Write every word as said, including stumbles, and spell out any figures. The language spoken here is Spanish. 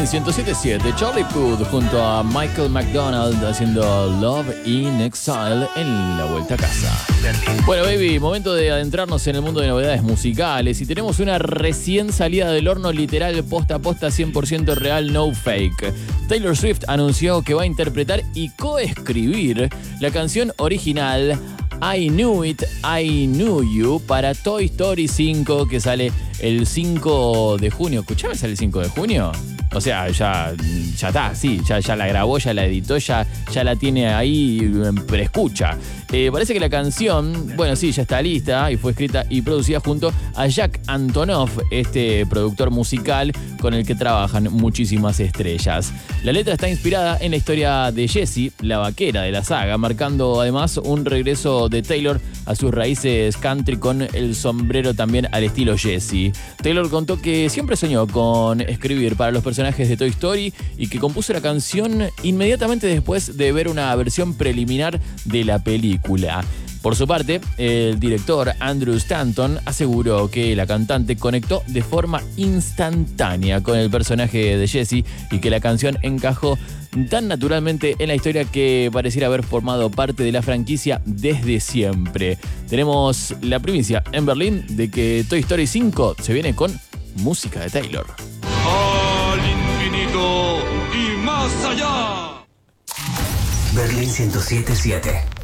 ciento siete punto siete, Charlie Puth junto a Michael McDonald haciendo Love in Exile en la vuelta a casa. Bueno, baby, momento de adentrarnos en el mundo de novedades musicales y tenemos una recién salida del horno literal, posta a posta, cien por ciento real, no fake. Taylor Swift anunció que va a interpretar y coescribir la canción original I Knew It, I Knew You para Toy Story cinco, que sale el cinco de junio. ¿Escuchame? ¿Sale el cinco de junio? O sea, ya, ya está, sí, ya, ya la grabó, ya la editó, ya, ya la tiene ahí, pero escucha. Eh, parece que la canción, bueno, sí, ya está lista y fue escrita y producida junto a Jack Antonoff, este productor musical con el que trabajan muchísimas estrellas. La letra está inspirada en la historia de Jessie, la vaquera de la saga, marcando además un regreso de Taylor a sus raíces country con el sombrero también al estilo Jessie. Taylor contó que siempre soñó con escribir para los personajes de Toy Story y que compuso la canción inmediatamente después de ver una versión preliminar de la película. Por su parte, el director Andrew Stanton aseguró que la cantante conectó de forma instantánea con el personaje de Jessie y que la canción encajó tan naturalmente en la historia que pareciera haber formado parte de la franquicia desde siempre. Tenemos la primicia en Berlín de que Toy Story cinco se viene con música de Taylor. Al infinito y más allá. Berlín ciento siete punto siete.